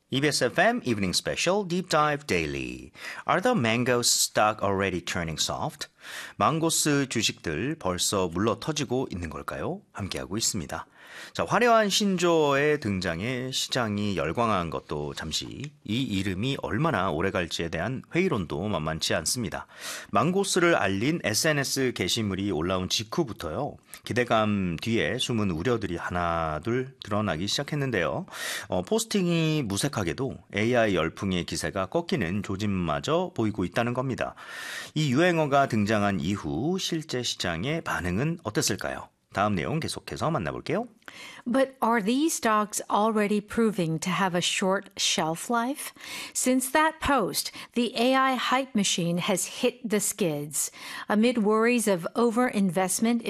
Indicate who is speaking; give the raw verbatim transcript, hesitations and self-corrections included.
Speaker 1: 이비에스 에프엠 Evening Special Deep Dive Daily. Are the mangoes stock already turning soft? 망고스 주식들 벌써 물러 터지고 있는 걸까요? 함께하고 있습니다. 자, 화려한 신조어의 등장에 시장이 열광한 것도 잠시 이 이름이 얼마나 오래 갈지에 대한 회의론도 만만치 않습니다. 망고스를 알린 에스엔에스 게시물이 올라온 직후부터요. 기대감 뒤에 숨은 우려들이 하나둘 드러나기 시작했는데요. 어, 포스팅이 무색하게도 에이아이 열풍의 기세가 꺾이는 조짐마저 보이고 있다는 겁니다. 이 유행어가 등장한 이후 실제 시장의 반응은 어땠을까요? 다음 내용 계속해서 만나볼게요.
Speaker 2: But are these stocks already proving to have a short shelf life? Since that post, the A I hype machine has hit the skids. Amid worries of overinvestment